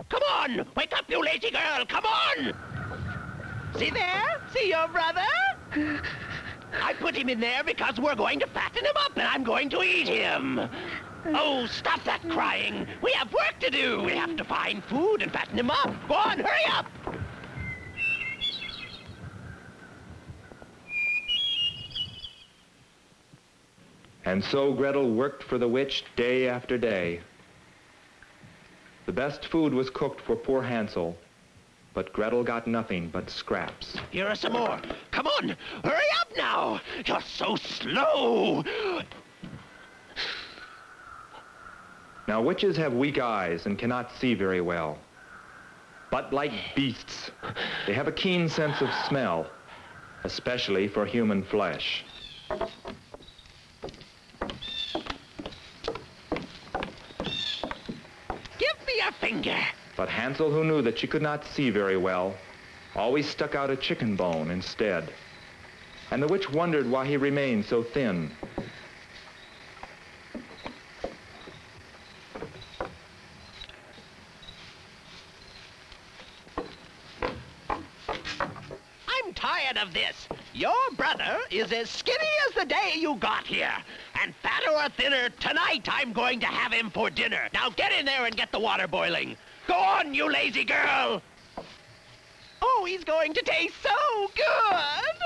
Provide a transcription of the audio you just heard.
Come on! Wake up, you lazy girl! Come on! See there? See your brother? I put him in there because we're going to fatten him up and I'm going to eat him. Oh, stop that crying. We have work to do. We have to find food and fatten him up. Go on, hurry up! And so Gretel worked for the witch day after day. The best food was cooked for poor Hansel, but Gretel got nothing but scraps. Here are some more. Come on, hurry up now. You're so slow. Now witches have weak eyes and cannot see very well. But like beasts, they have a keen sense of smell, especially for human flesh. Give me your finger. But Hansel, who knew that she could not see very well, always stuck out a chicken bone instead. And the witch wondered why he remained so thin. I'm tired of this. Your brother is as skinny as the day you got here. And fatter or thinner, tonight I'm going to have him for dinner. Now get in there and get the water boiling. Go on, you lazy girl! Oh, he's going to taste so good!